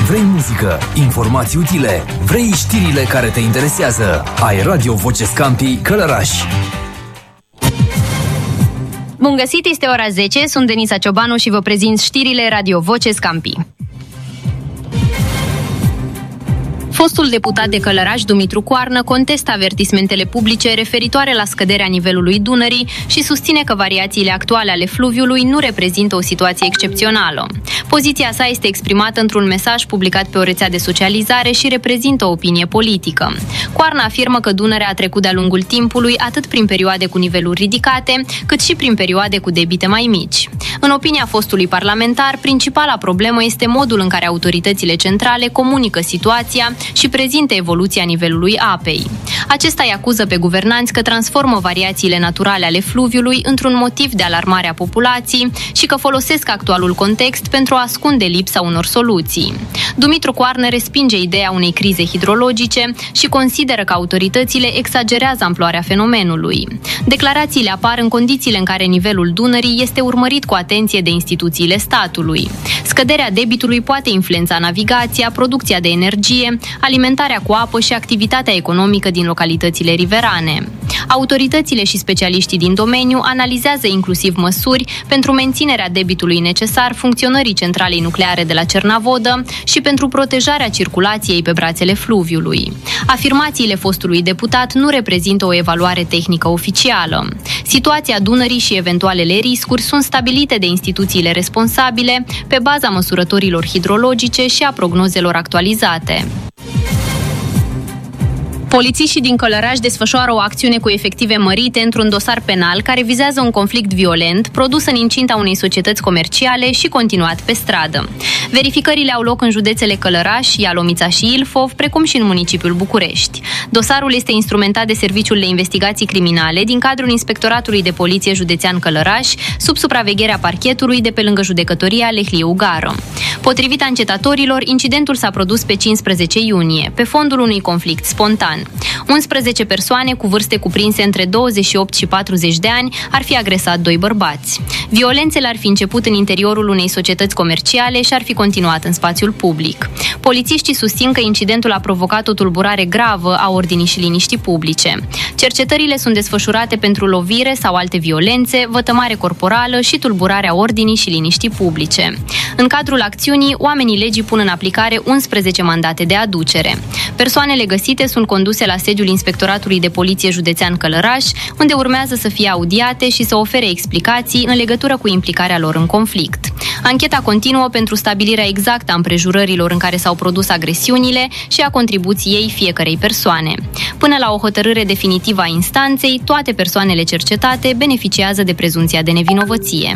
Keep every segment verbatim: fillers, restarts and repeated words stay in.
Vrei muzică, informații utile, vrei știrile care te interesează. Ai Radio Voce Scampi Călăraș. Bun găsit, este ora zece, sunt Denisa Ciobanu și vă prezint știrile Radio Voce Scampi. Fostul deputat de Călăraș, Dumitru Coarnă, contestă avertismentele publice referitoare la scăderea nivelului Dunării și susține că variațiile actuale ale fluviului nu reprezintă o situație excepțională. Poziția sa este exprimată într-un mesaj publicat pe o rețea de socializare și reprezintă o opinie politică. Coarnă afirmă că Dunărea a trecut de-a lungul timpului atât prin perioade cu niveluri ridicate, cât și prin perioade cu debite mai mici. În opinia fostului parlamentar, principala problemă este modul în care autoritățile centrale comunică situația și prezintă evoluția nivelului apei. Acesta îi acuză pe guvernanți că transformă variațiile naturale ale fluviului într-un motiv de alarmare a populației și că folosesc actualul context pentru a ascunde lipsa unor soluții. Dumitru Coarnă respinge ideea unei crize hidrologice și consideră că autoritățile exagerează amploarea fenomenului. Declarațiile apar în condițiile în care nivelul Dunării este urmărit cu atenție de instituțiile statului. Scăderea debitului poate influența navigația, producția de energie, alimentarea cu apă și activitatea economică din localitățile riverane. Autoritățile și specialiștii din domeniu analizează inclusiv măsuri pentru menținerea debitului necesar funcționării centralei nucleare de la Cernavodă și pentru protejarea circulației pe brațele fluviului. Afirmațiile fostului deputat nu reprezintă o evaluare tehnică oficială. Situația Dunării și eventualele riscuri sunt stabilite de instituțiile responsabile pe baza măsurătorilor hidrologice și a prognozelor actualizate. Polițiștii din Călăraș desfășoară o acțiune cu efective mărite într-un dosar penal care vizează un conflict violent produs în incinta unei societăți comerciale și continuat pe stradă. Verificările au loc în județele Călăraș, Ialomița și Ilfov, precum și în municipiul București. Dosarul este instrumentat de Serviciul de Investigații Criminale din cadrul Inspectoratului de Poliție Județean Călăraș, sub supravegherea parchetului de pe lângă judecătoria Lehliu Gară. Potrivit ancetatorilor, incidentul s-a produs pe cincisprezece iunie, pe fondul unui conflict spontan. unsprezece persoane cu vârste cuprinse între douăzeci și opt și patruzeci de ani ar fi agresat doi bărbați. Violențele ar fi început în interiorul unei societăți comerciale și ar fi continuat în spațiul public. Polițiștii susțin că incidentul a provocat o tulburare gravă a ordinii și liniștii publice. Cercetările sunt desfășurate pentru lovire sau alte violențe, vătămare corporală și tulburarea ordinii și liniștii publice. În cadrul acțiunii, oamenii legii pun în aplicare unsprezece mandate de aducere. Persoanele găsite sunt conduse la sediul Inspectoratului de Poliție Județean Călăraș, unde urmează să fie audiate și să ofere explicații în legătură cu implicarea lor în conflict. Ancheta continuă pentru stabilirea exactă a împrejurărilor în care s-au produs agresiunile și a contribuției fiecărei persoane. Până la o hotărâre definitivă a instanței, toate persoanele cercetate beneficiază de prezumția de nevinovăție.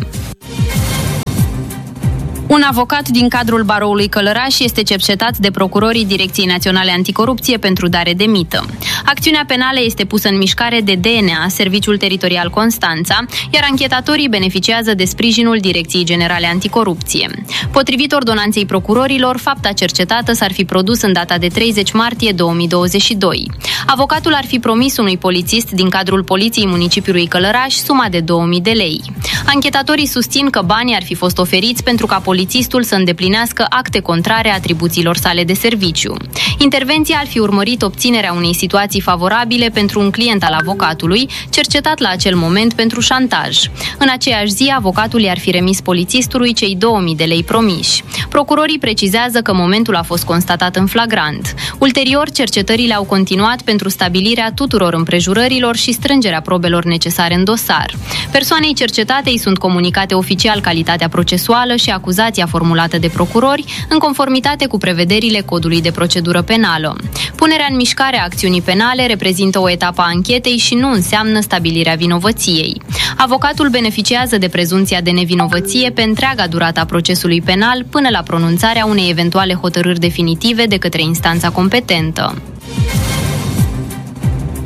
Un avocat din cadrul Baroului Călăraș este cercetat de procurorii Direcției Naționale Anticorupție pentru dare de mită. Acțiunea penală este pusă în mișcare de D N A, Serviciul Teritorial Constanța, iar anchetatorii beneficiază de sprijinul Direcției Generale Anticorupție. Potrivit ordonanței procurorilor, fapta cercetată s-ar fi produs în data de treizeci martie două mii douăzeci și doi. Avocatul ar fi promis unui polițist din cadrul Poliției Municipiului Călăraș suma de două mii de lei. Anchetatorii susțin că banii ar fi fost oferiți pentru ca polițistul să îndeplinească acte contrare atribuțiilor sale de serviciu. Intervenția ar fi urmărit obținerea unei situații favorabile pentru un client al avocatului, cercetat la acel moment pentru șantaj. În aceeași zi, avocatul i-ar fi remis polițistului cei două mii de lei promiși. Procurorii precizează că momentul a fost constatat în flagrant. Ulterior, cercetările au continuat pentru stabilirea tuturor împrejurărilor și strângerea probelor necesare în dosar. Persoanei cercetate îi sunt comunicate oficial calitatea procesuală și acuzația formulată de procurori, în conformitate cu prevederile Codului de Procedură Penală. Punerea în mișcare a acțiunii penale reprezintă o etapă a anchetei și nu înseamnă stabilirea vinovăției. Avocatul beneficiază de prezumția de nevinovăție pe întreaga durată a procesului penal până la pronunțarea unei eventuale hotărâri definitive de către instanța competentă.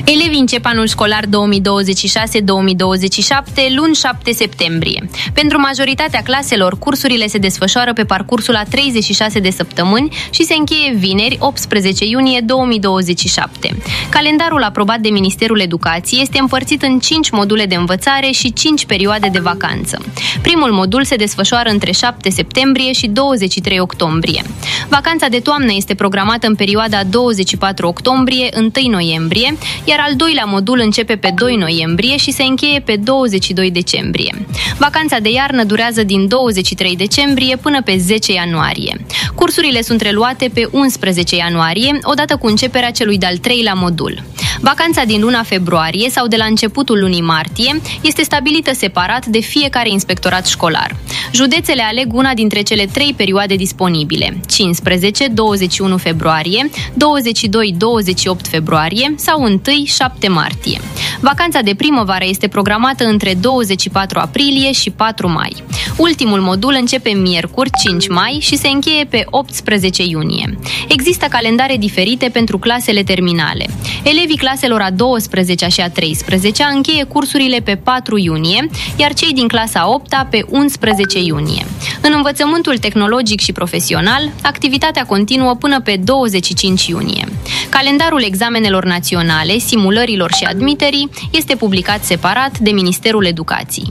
Elevii încep anul școlar două mii douăzeci și șase două mii douăzeci și șapte luni șapte septembrie. Pentru majoritatea claselor, cursurile se desfășoară pe parcursul a treizeci și șase de săptămâni și se încheie vineri, optsprezece iunie două mii douăzeci și șapte. Calendarul aprobat de Ministerul Educației este împărțit în cinci module de învățare și cinci perioade de vacanță. Primul modul se desfășoară între șapte septembrie și douăzeci și trei octombrie. Vacanța de toamnă este programată în perioada douăzeci și patru octombrie - întâi noiembrie, iar al doilea modul începe pe doi noiembrie și se încheie pe douăzeci și doi decembrie. Vacanța de iarnă durează din douăzeci și trei decembrie până pe zece ianuarie. Cursurile sunt reluate pe unsprezece ianuarie, odată cu începerea celui de-al treilea modul. Vacanța din luna februarie sau de la începutul lunii martie este stabilită separat de fiecare inspectorat școlar. Județele aleg una dintre cele trei perioade disponibile: cincisprezece - douăzeci și unu februarie, douăzeci și doi - douăzeci și opt februarie sau întâi - șapte martie. Vacanța de primăvară este programată între douăzeci și patru aprilie și patru mai. Ultimul modul începe miercuri, cinci mai, și se încheie pe optsprezece iunie. Există calendare diferite pentru clasele terminale. Elevii claselor a douăsprezecea și a treisprezecea încheie cursurile pe patru iunie, iar cei din clasa a opta pe unsprezece iunie. În învățământul tehnologic și profesional, activitatea continuă până pe douăzeci și cinci iunie. Calendarul examenelor naționale, simulărilor și admiterii este publicat separat de Ministerul Educației.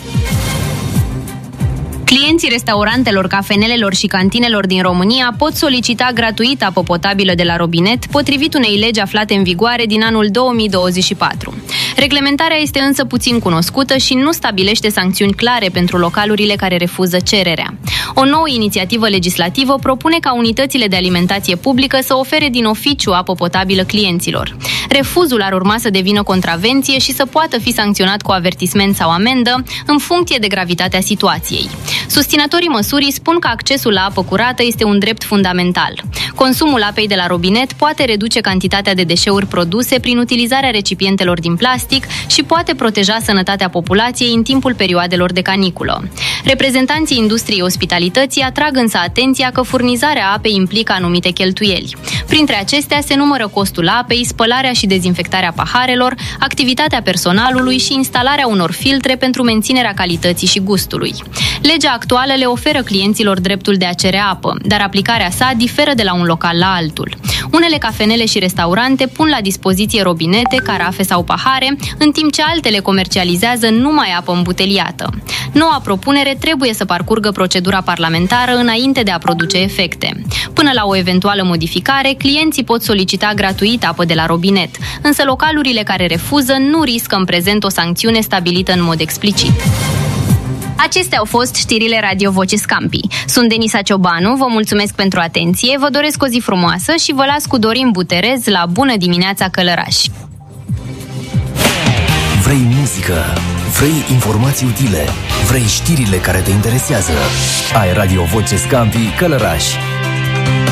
Clienții restaurantelor, cafenelelor și cantinelor din România pot solicita gratuit apă potabilă de la robinet, potrivit unei legi aflate în vigoare din anul două mii douăzeci și patru. Reglementarea este însă puțin cunoscută și nu stabilește sancțiuni clare pentru localurile care refuză cererea. O nouă inițiativă legislativă propune ca unitățile de alimentație publică să ofere din oficiu apă potabilă clienților. Refuzul ar urma să devină contravenție și să poată fi sancționat cu avertisment sau amendă în funcție de gravitatea situației. Susținătorii măsurii spun că accesul la apă curată este un drept fundamental. Consumul apei de la robinet poate reduce cantitatea de deșeuri produse prin utilizarea recipientelor din plastic și poate proteja sănătatea populației în timpul perioadelor de caniculă. Reprezentanții industriei ospitalității atrag însă atenția că furnizarea apei implică anumite cheltuieli. Printre acestea se numără costul apei, spălarea și dezinfectarea paharelor, activitatea personalului și instalarea unor filtre pentru menținerea calității și gustului. Legea actuală le oferă clienților dreptul de a cere apă, dar aplicarea sa diferă de la un local la altul. Unele cafenele și restaurante pun la dispoziție robinete, carafe sau pahare, în timp ce altele comercializează numai apă îmbuteliată. Noua propunere trebuie să parcurgă procedura parlamentară înainte de a produce efecte. Până la o eventuală modificare, clienții pot solicita gratuit apă de la robinet, însă localurile care refuză nu riscă în prezent o sancțiune stabilită în mod explicit. Acestea au fost știrile Radio Voce Scampi. Sunt Denisa Ciobanu, vă mulțumesc pentru atenție, vă doresc o zi frumoasă și vă las cu Dorin Buterez la Bună dimineața Călăraș. Vrei muzică? Vrei informații utile? Vrei știrile care te interesează? Ai Radio Voce Scampi Călăraș.